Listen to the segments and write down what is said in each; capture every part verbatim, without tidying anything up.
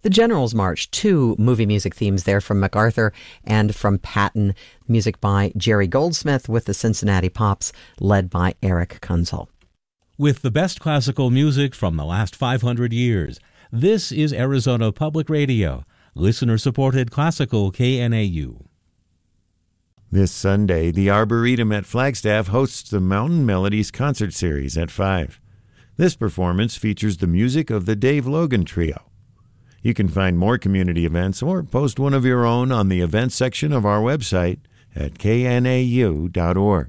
The General's March, two movie music themes there from MacArthur and from Patton. Music by Jerry Goldsmith with the Cincinnati Pops, led by Eric Kunzel. With the best classical music from the last five hundred years, this is Arizona Public Radio, listener-supported classical K N A U. This Sunday, the Arboretum at Flagstaff hosts the Mountain Melodies Concert Series at five. This performance features the music of the Dave Logan Trio. You can find more community events or post one of your own on the events section of our website at K N A U dot org.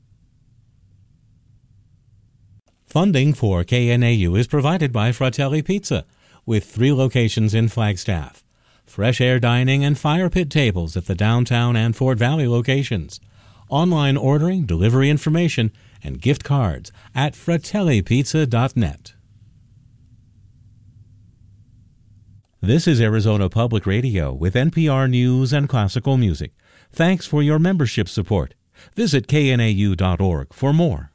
Funding for K N A U is provided by Fratelli Pizza, with three locations in Flagstaff. Fresh air dining and fire pit tables at the downtown and Fort Valley locations. Online ordering, delivery information, and gift cards at fratelli pizza dot net. This is Arizona Public Radio with N P R News and classical music. Thanks for your membership support. Visit K N A U dot org for more.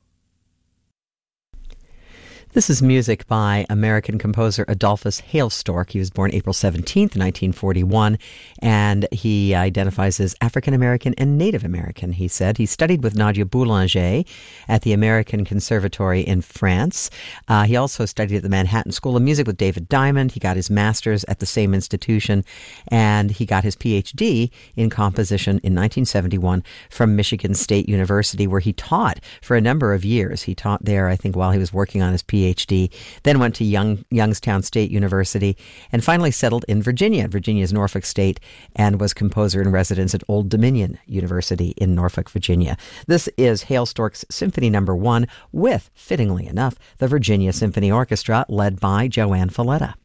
This is music by American composer Adolphus Hailstork. He was born April seventeenth, nineteen forty-one, and he identifies as African-American and Native American, he said. He studied with Nadia Boulanger at the American Conservatory in France. Uh, he also studied at the Manhattan School of Music with David Diamond. He got his master's at the same institution, and he got his P H D in composition in nineteen seventy-one from Michigan State University, where he taught for a number of years. He taught there, I think, while he was working on his P H D. P H D, then went to Young, Youngstown State University, and finally settled in Virginia, Virginia's Norfolk State, and was composer in residence at Old Dominion University in Norfolk, Virginia. This is Hailstork's Symphony Number One with, fittingly enough, the Virginia Symphony Orchestra, led by Joanne Falletta.